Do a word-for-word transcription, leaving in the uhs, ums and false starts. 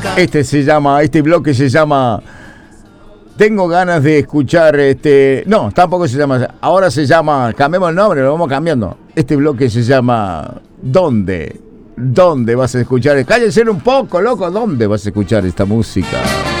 Este se llama, este bloque se llama Tengo ganas de escuchar, este, no, tampoco se llama, ahora se llama, cambiamos el nombre, lo vamos cambiando. Este bloque se llama ¿Dónde? ¿Dónde vas a escuchar? Cállense un poco, loco, ¿dónde vas a escuchar esta música?